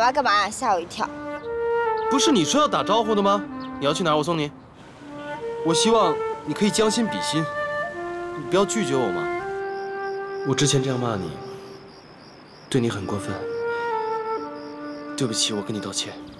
来干嘛呀？吓我一跳。 不是你说要打招呼的吗？你要去哪儿？我送你。我希望你可以将心比心，你不要拒绝我嘛。我之前这样骂你，对你很过分。对不起，我跟你道歉。